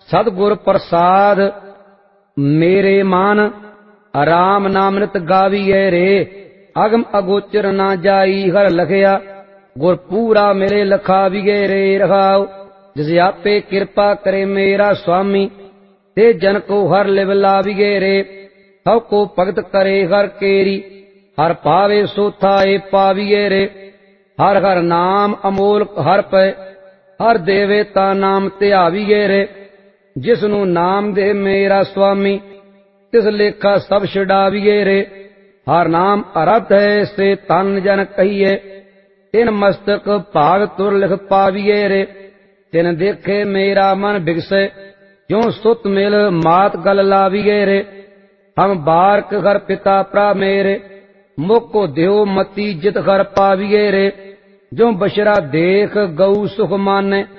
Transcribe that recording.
सतगुर प्रसाद मेरे मान, राम नाम नित गावीए रे। अगम अगोचर ना जाई हर लखया, गुर पूरा मेरे लखावीए रे रखाओ। जिस आपे कृपा करे मेरा स्वामी, ते जन को हर लिव लावीए रे। सब को भगत करे हर केरी, हर पावे सोथाए पावीए रे। हर हर नाम अमोल हर पे, हर देवे ता नाम ध्यावीए रे। जिसनु नाम दे मेरा स्वामी, तिस लेखा सब छुड़ावीए रे। हर नाम अरथ है से तन जन कहिए, तिन मस्तक भाग तुर लिख पावीए रे। तिन देखे मेरा मन बिगसे, जो सुत मिल मात गल लावीए रे। हम बारक घर पिता प्रा मेरे, मुको देव मती जित घर पावीए रे। जो बशरा देख गऊ सुख माने,